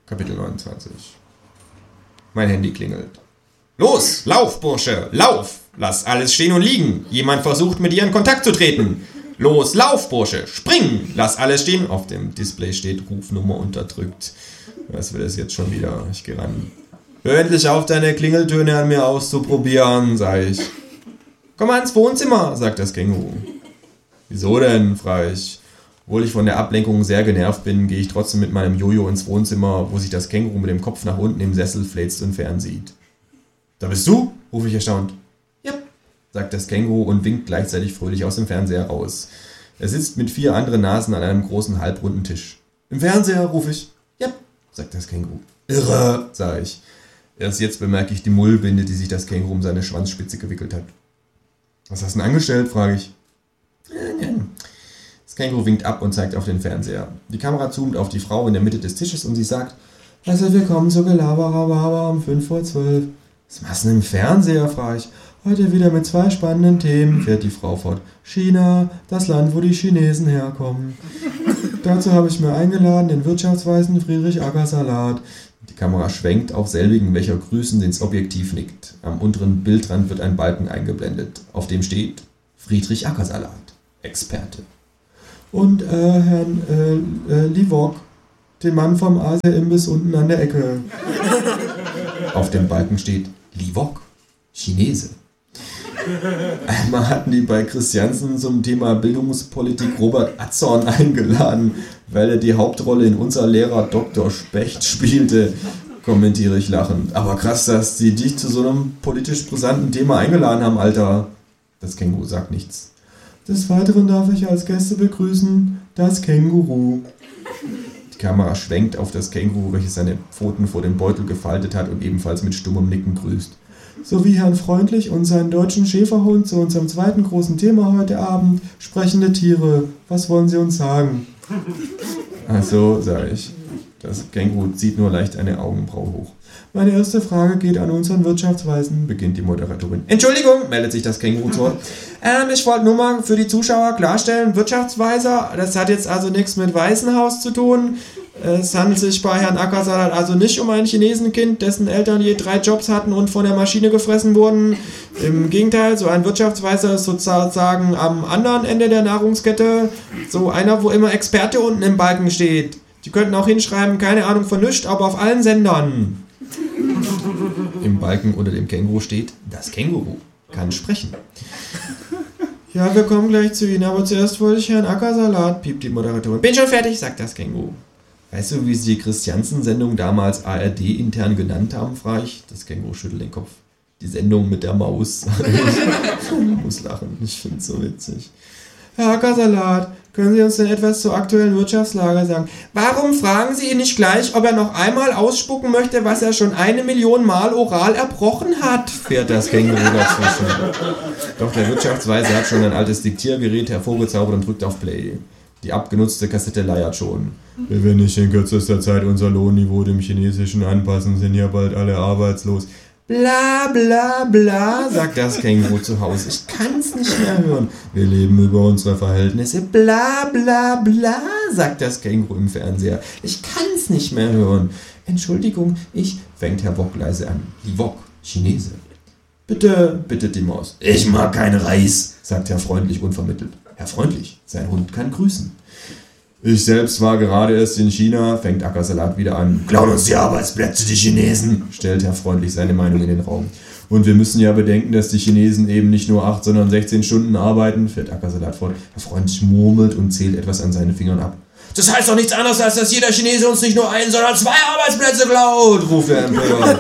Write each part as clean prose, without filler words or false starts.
Kapitel 29. Mein Handy klingelt. Los, lauf, Bursche, lauf! Lass alles stehen und liegen. Jemand versucht, mit dir in Kontakt zu treten. Los, lauf, Bursche, spring! Lass alles stehen. Auf dem Display steht Rufnummer unterdrückt. Was will das jetzt schon wieder? Ich gehe ran. Hör endlich auf, deine Klingeltöne an mir auszuprobieren, sag ich. Komm mal ins Wohnzimmer, sagt das Känguru. Wieso denn, frage ich. Obwohl ich von der Ablenkung sehr genervt bin, gehe ich trotzdem mit meinem Jojo ins Wohnzimmer, wo sich das Känguru mit dem Kopf nach unten im Sessel fläzt und fernsieht. Da bist du? Rufe ich erstaunt. Ja, sagt das Känguru und winkt gleichzeitig fröhlich aus dem Fernseher raus. Er sitzt mit 4 anderen Nasen an einem großen halbrunden Tisch. Im Fernseher, rufe ich. Ja, sagt das Känguru. Irre, sage ich. Erst jetzt bemerke ich die Mullbinde, die sich das Känguru um seine Schwanzspitze gewickelt hat. Was hast du denn angestellt, frage ich. Das Känguru winkt ab und zeigt auf den Fernseher. Die Kamera zoomt auf die Frau in der Mitte des Tisches und sie sagt, also willkommen zur Gelaberababa um 11:05. Was machst du denn im Fernseher, frage ich. Heute wieder mit 2 spannenden Themen, fährt die Frau fort. China, das Land, wo die Chinesen herkommen. Dazu habe ich mir eingeladen den Wirtschaftsweisen Friedrich Ackersalat. Die Kamera schwenkt auf selbigen, welcher grüßend ins Objektiv nickt. Am unteren Bildrand wird ein Balken eingeblendet. Auf dem steht Friedrich Ackersalat, Experte. Und Herrn Livok, den Mann vom Asia-Imbiss unten an der Ecke. Auf dem Balken steht Livok, Chinese. Einmal hatten die bei Christiansen zum Thema Bildungspolitik Robert Atzorn eingeladen, weil er die Hauptrolle in Unser Lehrer Dr. Specht spielte, kommentiere ich lachend. Aber krass, dass die dich zu so einem politisch brisanten Thema eingeladen haben, Alter. Das Känguru sagt nichts. Des Weiteren darf ich als Gäste begrüßen das Känguru. Die Kamera schwenkt auf das Känguru, welches seine Pfoten vor dem Beutel gefaltet hat und ebenfalls mit stummem Nicken grüßt. Sowie Herrn Freundlich und seinen deutschen Schäferhund zu unserem zweiten großen Thema heute Abend, sprechende Tiere. Was wollen Sie uns sagen? Ach so, sage ich. Das Känguru zieht nur leicht eine Augenbraue hoch. Meine erste Frage geht an unseren Wirtschaftsweisen, beginnt die Moderatorin. Entschuldigung, meldet sich das Känguru zu Wort. Ich wollte nur mal für die Zuschauer klarstellen, Wirtschaftsweiser, das hat jetzt also nichts mit Waisenhaus zu tun. Es handelt sich bei Herrn Ackersalat also nicht um ein Chinesenkind, dessen Eltern je 3 Jobs hatten und von der Maschine gefressen wurden. Im Gegenteil, so ein Wirtschaftsweiser ist sozusagen am anderen Ende der Nahrungskette, so einer, wo immer Experte unten im Balken steht. Die könnten auch hinschreiben, keine Ahnung von nichts, aber auf allen Sendern. Im Balken unter dem Känguru steht, das Känguru kann sprechen. Ja, wir kommen gleich zu Ihnen, aber zuerst wollte ich Herrn Ackersalat, piept die Moderatorin. Bin schon fertig, sagt das Känguru. Weißt du, wie sie die Christiansen-Sendung damals ARD intern genannt haben, frage ich. Das Känguru schüttelt den Kopf. Die Sendung mit der Maus. Ich muss lachen, ich finde es so witzig. Herr Ackersalat, können Sie uns denn etwas zur aktuellen Wirtschaftslage sagen? Warum fragen Sie ihn nicht gleich, ob er noch einmal ausspucken möchte, was er schon 1 Million Mal oral erbrochen hat? Fährt das Känguru dazwischen. Doch der Wirtschaftsweise hat schon ein altes Diktiergerät hervorgezaubert und drückt auf Play. Die abgenutzte Kassette leiert schon. Wenn wir nicht in kürzester Zeit unser Lohnniveau dem Chinesischen anpassen, sind ja bald alle arbeitslos. Bla bla bla, sagt das Känguru zu Hause. Ich kann's nicht mehr hören. Wir leben über unsere Verhältnisse. Bla bla bla, sagt das Känguru im Fernseher. Ich kann's nicht mehr hören. Entschuldigung, fängt Herr Wok leise an. Livok, Chinese. Bitte, bittet die Maus. Ich mag keinen Reis, sagt Herr Freundlich unvermittelt. Herr Freundlich, sein Hund kann grüßen. Ich selbst war gerade erst in China, fängt Ackersalat wieder an. Klauen uns die Arbeitsplätze, die Chinesen, stellt Herr Freundlich seine Meinung in den Raum. Und wir müssen ja bedenken, dass die Chinesen eben nicht nur 8, sondern 16 Stunden arbeiten, fährt Ackersalat fort. Herr Freundlich murmelt und zählt etwas an seinen Fingern ab. Das heißt doch nichts anderes, als dass jeder Chinese uns nicht nur 1, sondern 2 Arbeitsplätze klaut, ruft er empört.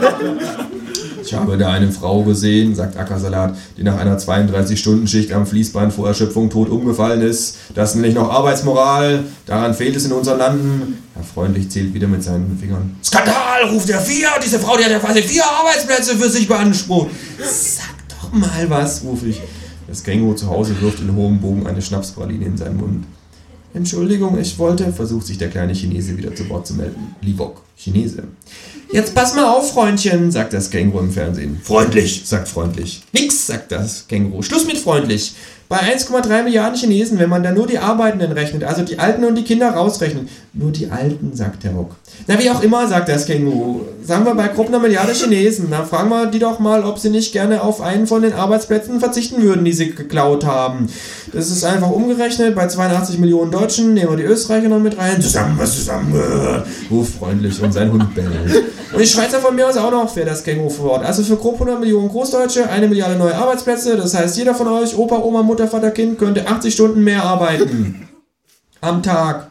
Ich habe da eine Frau gesehen, sagt Ackersalat, die nach einer 32-Stunden-Schicht am Fließband vor Erschöpfung tot umgefallen ist. Das ist nämlich noch Arbeitsmoral. Daran fehlt es in unseren Landen. Herr Freundlich zählt wieder mit seinen Fingern. Skandal, ruft er. 4! Diese Frau, die hat ja quasi 4 Arbeitsplätze für sich beansprucht. Sag doch mal was, rufe ich. Das Känguru zu Hause wirft in hohem Bogen eine Schnapspraline in seinen Mund. Entschuldigung, ich wollte, versucht sich der kleine Chinese wieder zu Wort zu melden. Livok, Chinese. Jetzt pass mal auf, Freundchen, sagt das Känguru im Fernsehen. Freundlich, sagt Freundlich. Nix, sagt das Känguru. Schluss mit freundlich. Bei 1,3 Milliarden Chinesen, wenn man da nur die Arbeitenden rechnet, also die Alten und die Kinder rausrechnet. Nur die Alten, sagt Herr Wok. Na, wie auch immer, sagt das Känguru. Sagen wir bei grob einer Milliarde Chinesen. Dann fragen wir die doch mal, ob sie nicht gerne auf einen von den Arbeitsplätzen verzichten würden, die sie geklaut haben. Das ist einfach umgerechnet. Bei 82 Millionen Deutschen nehmen wir die Österreicher noch mit rein. Zusammen, was zusammengehört. Freundlich und sein Hund bellt. Und die Schweizer von mir aus auch noch, fährt das Känguru fort. Also für grob 100 Millionen Großdeutsche, 1 Milliarde neue Arbeitsplätze. Das heißt, jeder von euch, Opa, Oma, Mutter, Vater, Kind, könnte 80 Stunden mehr arbeiten. Am Tag.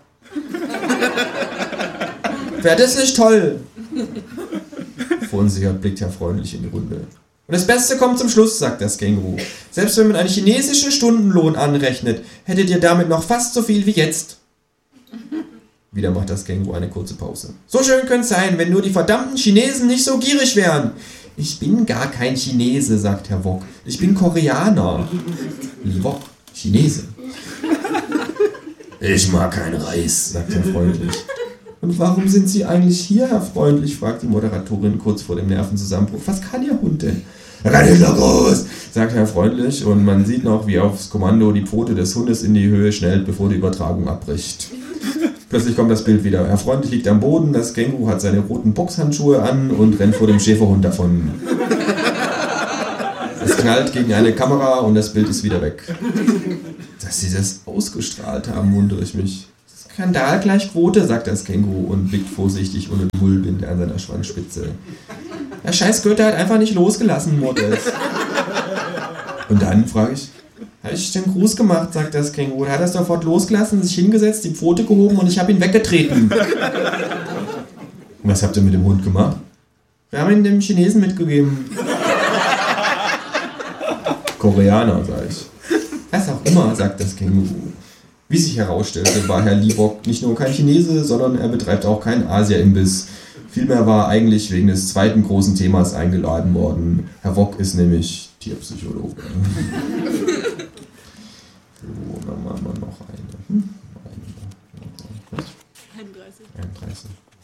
Wäre das nicht toll? Verunsichert blickt er freundlich in die Runde. Und das Beste kommt zum Schluss, sagt das Känguru. Selbst wenn man einen chinesischen Stundenlohn anrechnet, hättet ihr damit noch fast so viel wie jetzt. Wieder macht das Känguru eine kurze Pause. So schön könnte es sein, wenn nur die verdammten Chinesen nicht so gierig wären. Ich bin gar kein Chinese, sagt Herr Wok. Ich bin Koreaner. Li Wok, Chinese. Ich mag keinen Reis, sagt er freundlich. Und warum sind Sie eigentlich hier, Herr Freundlich? Fragt die Moderatorin kurz vor dem Nervenzusammenbruch. Was kann Ihr Hund denn? Renn nicht so groß, sagt Herr Freundlich, und man sieht noch, wie aufs Kommando die Pfote des Hundes in die Höhe schnellt, bevor die Übertragung abbricht. Plötzlich kommt das Bild wieder. Herr Freundlich liegt am Boden, das Känguru hat seine roten Boxhandschuhe an und rennt vor dem Schäferhund davon. Es knallt gegen eine Kamera und das Bild ist wieder weg. Dass sie das ausgestrahlt haben, wundere ich mich. Skandal gleich Quote, sagt das Känguru und blickt vorsichtig ohne Mullbinde an seiner Schwanzspitze. Der scheiß Goethe hat einfach nicht losgelassen, murrt es. Und dann frage ich, habe ich den Gruß gemacht, sagt das Känguru. Er hat das sofort losgelassen, sich hingesetzt, die Pfote gehoben und ich habe ihn weggetreten. Und was habt ihr mit dem Hund gemacht? Wir haben ihn dem Chinesen mitgegeben. Koreaner, sag ich. Was auch immer, sagt das Känguru. Wie sich herausstellte, war Herr Li Wok nicht nur kein Chinese, sondern er betreibt auch keinen Asia-Imbiss. Vielmehr war er eigentlich wegen des zweiten großen Themas eingeladen worden. Herr Wok ist nämlich Tierpsychologe. So, dann machen wir noch eine. 31. 31.